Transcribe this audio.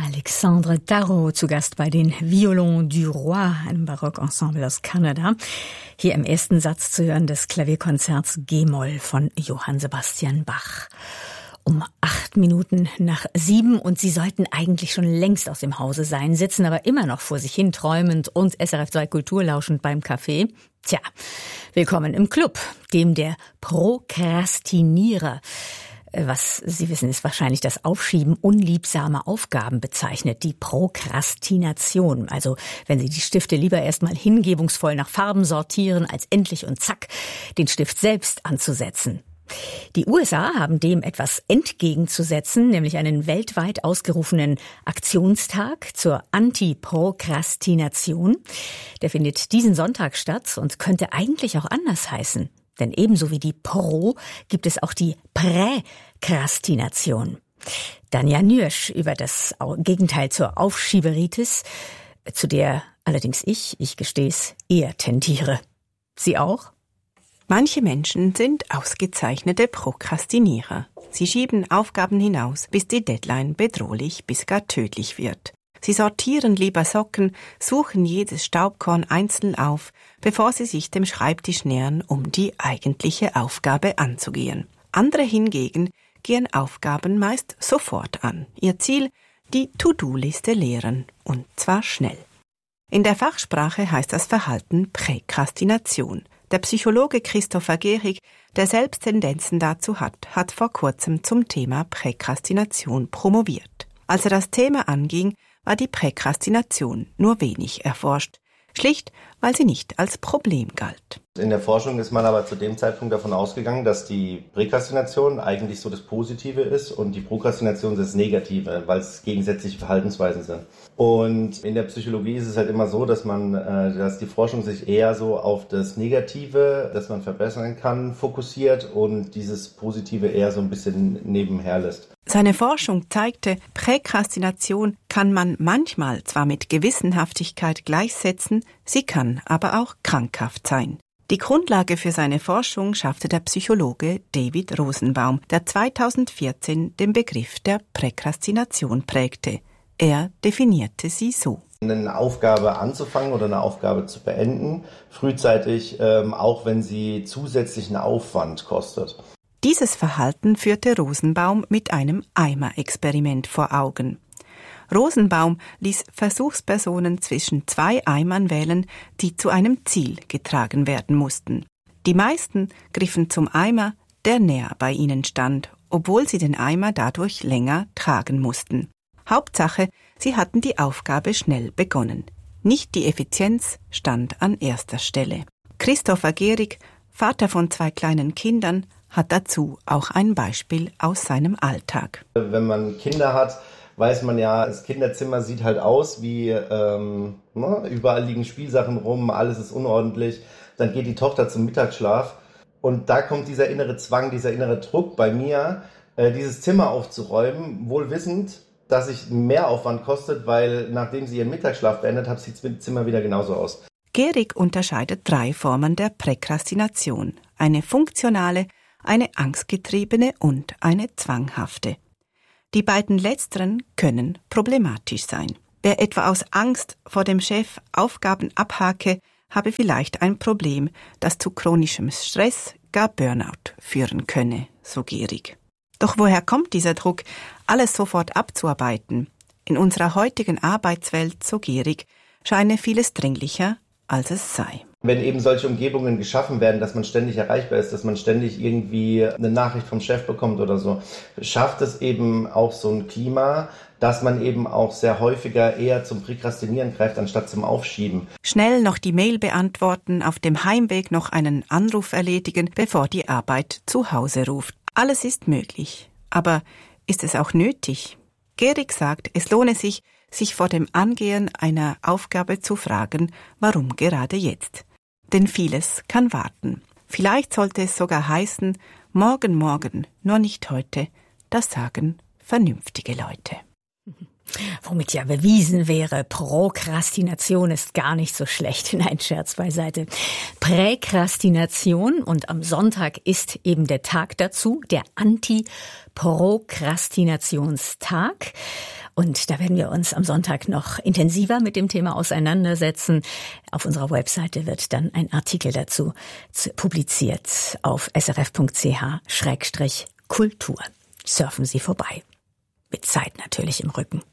Alexandre Tarot zu Gast bei den Violons du Roi, einem Barockensemble aus Kanada. Hier im ersten Satz zu hören des Klavierkonzerts G-Moll von Johann Sebastian Bach. Um 7:08 und Sie sollten eigentlich schon längst aus dem Hause sein, sitzen aber immer noch vor sich hin träumend und SRF 2 Kultur lauschend beim Kaffee. Tja, willkommen im Club, dem der Prokrastinierer. Was Sie wissen, ist wahrscheinlich das Aufschieben unliebsamer Aufgaben bezeichnet, die Prokrastination. Also wenn Sie die Stifte lieber erstmal hingebungsvoll nach Farben sortieren, als endlich und zack den Stift selbst anzusetzen. Die USA haben dem etwas entgegenzusetzen, nämlich einen weltweit ausgerufenen Aktionstag zur Anti-Prokrastination. Der findet diesen Sonntag statt und könnte eigentlich auch anders heißen. Denn ebenso wie die Pro gibt es auch die Präkrastination. Danja Nürsch über das Gegenteil zur Aufschieberitis, zu der allerdings ich gestehe es, eher tendiere. Sie auch? Manche Menschen sind ausgezeichnete Prokrastinierer. Sie schieben Aufgaben hinaus, bis die Deadline bedrohlich bis gar tödlich wird. Sie sortieren lieber Socken, suchen jedes Staubkorn einzeln auf, bevor sie sich dem Schreibtisch nähern, um die eigentliche Aufgabe anzugehen. Andere hingegen gehen Aufgaben meist sofort an. Ihr Ziel, die To-Do-Liste leeren, und zwar schnell. In der Fachsprache heißt das Verhalten Präkrastination. Der Psychologe Christopher Gehrig, der selbst Tendenzen dazu hat vor kurzem zum Thema Präkrastination promoviert. Als er das Thema anging, war die Präkrastination nur wenig erforscht, schlicht, weil sie nicht als Problem galt. In der Forschung ist man aber zu dem Zeitpunkt davon ausgegangen, dass die Präkrastination eigentlich so das Positive ist und die Prokrastination das Negative, weil es gegensätzliche Verhaltensweisen sind. Und in der Psychologie ist es halt immer so, dass die Forschung sich eher so auf das Negative, das man verbessern kann, fokussiert und dieses Positive eher so ein bisschen nebenher lässt. Seine Forschung zeigte, Präkrastination kann man manchmal zwar mit Gewissenhaftigkeit gleichsetzen, sie kann aber auch krankhaft sein. Die Grundlage für seine Forschung schaffte der Psychologe David Rosenbaum, der 2014 den Begriff der Präkrastination prägte. Er definierte sie so: Eine Aufgabe anzufangen oder eine Aufgabe zu beenden, frühzeitig, auch wenn sie zusätzlichen Aufwand kostet. Dieses Verhalten führte Rosenbaum mit einem Eimer-Experiment vor Augen. Rosenbaum ließ Versuchspersonen zwischen 2 Eimern wählen, die zu einem Ziel getragen werden mussten. Die meisten griffen zum Eimer, der näher bei ihnen stand, obwohl sie den Eimer dadurch länger tragen mussten. Hauptsache, sie hatten die Aufgabe schnell begonnen. Nicht die Effizienz stand an erster Stelle. Christopher Gehrig, Vater von 2 kleinen Kindern, hat dazu auch ein Beispiel aus seinem Alltag. Wenn man Kinder hat, weiß man ja, das Kinderzimmer sieht halt aus wie, überall liegen Spielsachen rum, alles ist unordentlich. Dann geht die Tochter zum Mittagsschlaf und da kommt dieser innere Zwang, dieser innere Druck bei mir, dieses Zimmer aufzuräumen, wohl wissend, dass sich mehr Aufwand kostet, weil nachdem sie ihren Mittagsschlaf beendet hat, sieht das Zimmer wieder genauso aus. Gehrig unterscheidet 3 Formen der Präkrastination: eine funktionale, eine angstgetriebene und eine zwanghafte. Die beiden letzteren können problematisch sein. Wer etwa aus Angst vor dem Chef Aufgaben abhake, habe vielleicht ein Problem, das zu chronischem Stress, gar Burnout führen könne, so Gehrig. Doch woher kommt dieser Druck, alles sofort abzuarbeiten? In unserer heutigen Arbeitswelt, so Gehrig, scheine vieles dringlicher, als es sei. Wenn eben solche Umgebungen geschaffen werden, dass man ständig erreichbar ist, dass man ständig irgendwie eine Nachricht vom Chef bekommt oder so, schafft es eben auch so ein Klima, dass man eben auch sehr häufiger eher zum Präkrastinieren greift, anstatt zum Aufschieben. Schnell noch die Mail beantworten, auf dem Heimweg noch einen Anruf erledigen, bevor die Arbeit zu Hause ruft. Alles ist möglich. Aber ist es auch nötig? Gehrig sagt, es lohne sich vor dem Angehen einer Aufgabe zu fragen, warum gerade jetzt? Denn vieles kann warten. Vielleicht sollte es sogar heißen, morgen, nur nicht heute. Das sagen vernünftige Leute. Womit ja bewiesen wäre, Prokrastination ist gar nicht so schlecht. Nein, Scherz beiseite. Präkrastination, und am Sonntag ist eben der Tag dazu, der Anti-Prokrastinationstag. Und da werden wir uns am Sonntag noch intensiver mit dem Thema auseinandersetzen. Auf unserer Webseite wird dann ein Artikel dazu publiziert auf srf.ch/kultur. Surfen Sie vorbei. Mit Zeit natürlich im Rücken.